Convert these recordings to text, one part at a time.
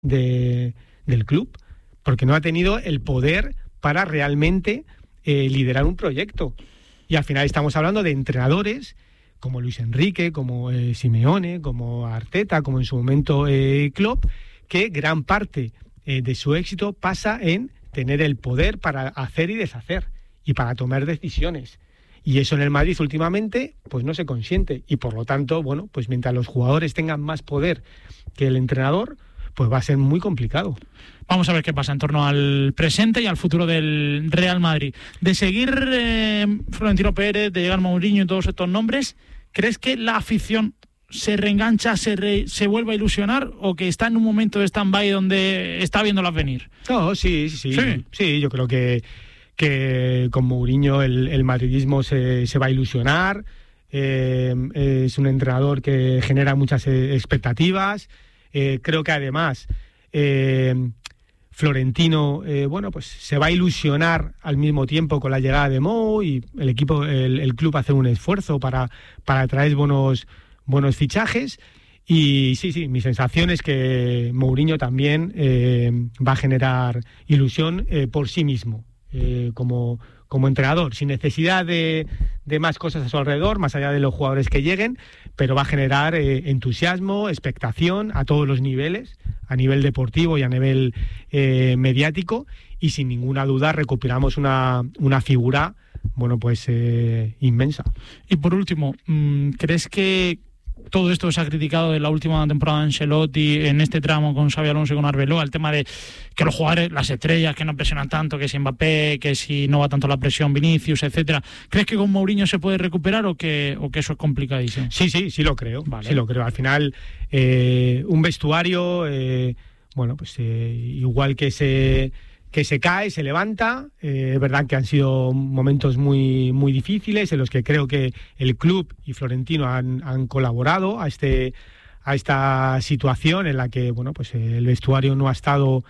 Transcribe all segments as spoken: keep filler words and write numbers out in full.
de, del club, porque no ha tenido el poder para realmente eh, liderar un proyecto. Y al final estamos hablando de entrenadores como Luis Enrique, como eh, Simeone, como Arteta, como en su momento eh, Klopp, que gran parte eh, de su éxito pasa en tener el poder para hacer y deshacer y para tomar decisiones. Y eso en el Madrid últimamente pues no se consiente. Y por lo tanto, bueno, pues mientras los jugadores tengan más poder que el entrenador, pues va a ser muy complicado. Vamos a ver qué pasa en torno al presente y al futuro del Real Madrid. De seguir eh, Florentino Pérez, de llegar Mourinho y todos estos nombres, ¿crees que la afición se reengancha, se, re, se vuelve a ilusionar o que está en un momento de stand-by donde está viéndolas venir? No, sí, sí, sí. Sí, sí yo creo que, que con Mourinho el, el madridismo se, se va a ilusionar. Eh, es un entrenador que genera muchas expectativas. Eh, creo que además eh, Florentino eh, bueno, pues se va a ilusionar al mismo tiempo con la llegada de Mou, y el equipo, el, el club hace un esfuerzo para, para traer buenos, buenos fichajes. Y sí, sí, mi sensación es que Mourinho también eh, va a generar ilusión eh, por sí mismo, eh, como, como entrenador, sin necesidad de, de más cosas a su alrededor, más allá de los jugadores que lleguen, pero va a generar eh, entusiasmo, expectación a todos los niveles, a nivel deportivo y a nivel eh, mediático, y sin ninguna duda recuperamos una, una figura, bueno, pues eh, inmensa. Y por último, ¿crees que todo esto se ha criticado de la última temporada de Ancelotti en este tramo con Xabi Alonso y con Arbeloa, el tema de que los jugadores, las estrellas, que no presionan tanto, que si Mbappé, que si no va tanto la presión Vinicius, etcétera? ¿Crees que con Mourinho se puede recuperar o que, o que eso es complicadísimo? Sí, sí, sí lo creo. Vale. Sí lo creo. Al final, eh, un vestuario, eh, bueno, pues eh, igual que se... que se cae, se levanta. Eh, es verdad que han sido momentos muy, muy difíciles en los que creo que el club y Florentino han, han colaborado a, este, a esta situación en la que, bueno, pues el vestuario no ha estado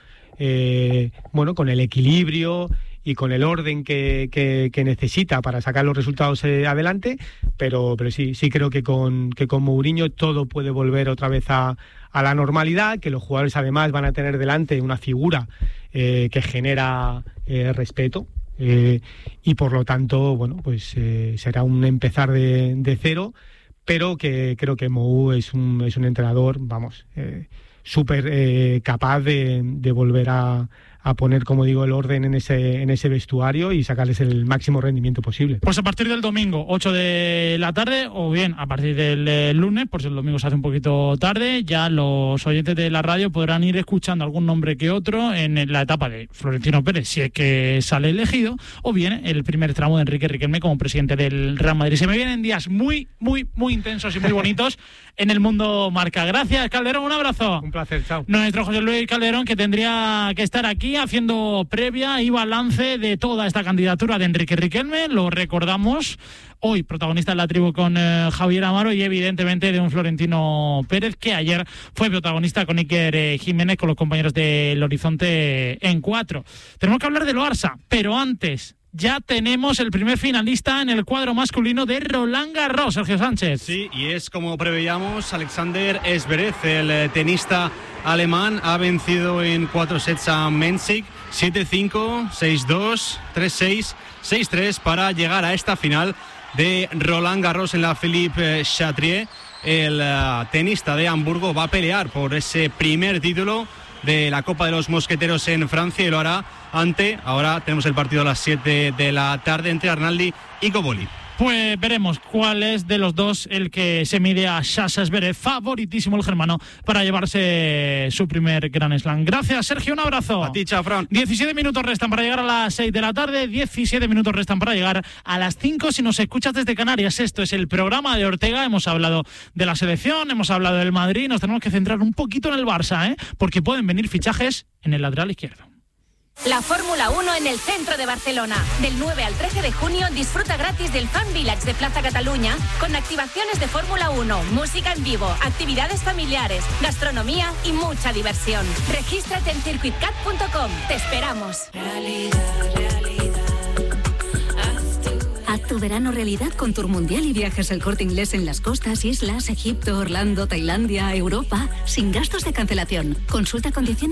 eh, bueno, con el equilibrio y con el orden que, que, que necesita para sacar los resultados eh, adelante, pero, pero sí, sí creo que con, que con Mourinho todo puede volver otra vez a, a la normalidad, que los jugadores además van a tener delante una figura Eh, que genera eh, respeto eh, y por lo tanto, bueno, pues eh, será un empezar de, de cero, pero que creo que Mou es un, es un entrenador, vamos, eh, súper eh, capaz de, de volver a, a poner, como digo, el orden en ese, en ese vestuario y sacarles el máximo rendimiento posible. Pues a partir del domingo, ocho de la tarde, o bien a partir del eh, lunes, por si el domingo se hace un poquito tarde, ya los oyentes de la radio podrán ir escuchando algún nombre que otro en la etapa de Florentino Pérez, si es que sale elegido, o bien el primer tramo de Enrique Riquelme como presidente del Real Madrid. Se me vienen días muy, muy, muy intensos y muy bonitos en el mundo marca. Gracias, Calderón, un abrazo. Un placer, chao. Nuestro José Luis Calderón, que tendría que estar aquí haciendo previa y balance de toda esta candidatura de Enrique Riquelme. Lo recordamos, hoy protagonista en la tribu con eh, Javier Amaro, y evidentemente de un Florentino Pérez que ayer fue protagonista con Iker eh, Jiménez, con los compañeros del Horizonte en cuatro. Tenemos que hablar del Barça, pero antes ya tenemos el primer finalista en el cuadro masculino de Roland Garros, Sergio Sánchez. Sí, y es como preveíamos, Alexander Zverev, el tenista alemán, ha vencido en cuatro sets a Mensik, siete cinco, seis dos, tres seis, seis tres, para llegar a esta final de Roland Garros en la Philippe Chatrier. El uh, tenista de Hamburgo va a pelear por ese primer título de la Copa de los Mosqueteros en Francia, y lo hará ante, ahora tenemos el partido a las siete de la tarde entre Arnaldi y Cobolli. Pues veremos cuál es de los dos el que se mide a Sasha Zverev, favoritísimo el germano para llevarse su primer Grand Slam. Gracias, Sergio, un abrazo. A ti, chao, Fran. diecisiete minutos restan para llegar a las seis de la tarde, diecisiete minutos restan para llegar a las cinco si nos escuchas desde Canarias. Esto es el programa de Ortega. Hemos hablado de la selección, hemos hablado del Madrid, nos tenemos que centrar un poquito en el Barça, ¿eh? Porque pueden venir fichajes en el lateral izquierdo. La Fórmula uno en el centro de Barcelona. Del nueve al trece de junio disfruta gratis del Fan Village de Plaza Cataluña con activaciones de Fórmula uno, música en vivo, actividades familiares, gastronomía y mucha diversión. Regístrate en circuit cat punto com. Te esperamos. Realidad, realidad. Haz tu, Haz tu verano realidad con Tour Mundial y viajes El Corte Inglés en las costas, islas, Egipto, Orlando, Tailandia, Europa, sin gastos de cancelación. Consulta condiciones